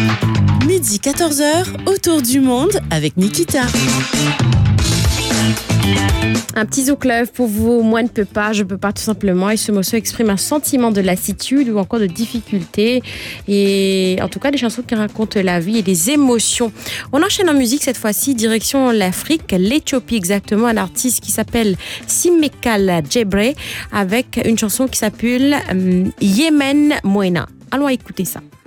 Midi 14h, autour du monde avec Nikita. Un petit zouk-love pour vous, moi ne peux pas, je peux pas tout simplement. Et ce morceau exprime un sentiment de lassitude ou encore de difficulté. Et en tout cas, des chansons qui racontent la vie et des émotions. On enchaîne en musique cette fois-ci, direction l'Afrique, l'Éthiopie exactement, un artiste qui s'appelle Simekal Djebre avec une chanson qui s'appelle Yemen Moena. Allons écouter ça.